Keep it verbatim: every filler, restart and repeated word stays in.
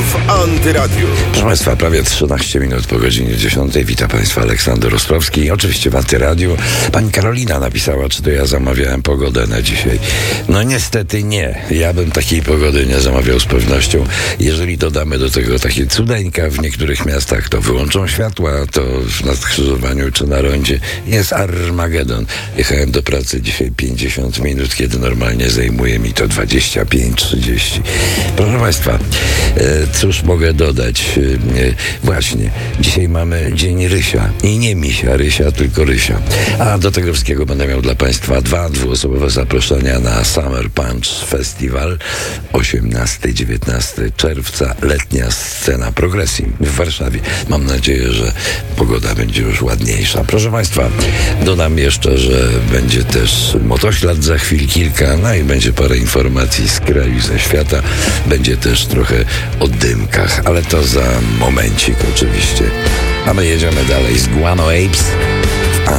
w Antyradiu. Proszę Państwa, prawie trzynaście minut po godzinie dziesiątej. Witam Państwa, Aleksander Ostrowski. Oczywiście w Antyradiu. Pani Karolina napisała, czy to ja zamawiałem pogodę na dzisiaj. No niestety nie. Ja bym takiej pogody nie zamawiał z pewnością. Jeżeli dodamy do tego takie cudeńka w niektórych miastach, to wyłączą światła, to na skrzyżowaniu czy na rondzie jest Armagedon. Jechałem do pracy dzisiaj pięćdziesiąt minut, kiedy normalnie zajmuje mi to dwadzieścia pięć trzydzieści. Proszę Państwa, e, cóż mogę dodać? E, właśnie, dzisiaj mamy Dzień Rysia. I nie Misia Rysia, tylko Rysia. A do tego wszystkiego będę miał dla Państwa dwa dwuosobowe zaproszenia na Summer Punch Festival. osiemnastego dziewiętnastego czerwca, letnia scena progresji w Warszawie. Mam nadzieję, że pogoda będzie już ładniejsza. Proszę Państwa, dodam jeszcze, że będzie też motoślad za chwil kilka, no i będzie parę informacji z kraju i ze świata. Będzie też trochę o dymkach, ale to za momencik oczywiście. A my jedziemy dalej z Guano Apes.